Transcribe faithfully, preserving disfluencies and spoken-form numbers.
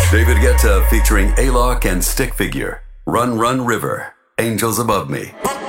David Guetta featuring Alok and Stick Figure. Run, Run River. Angels Above Me.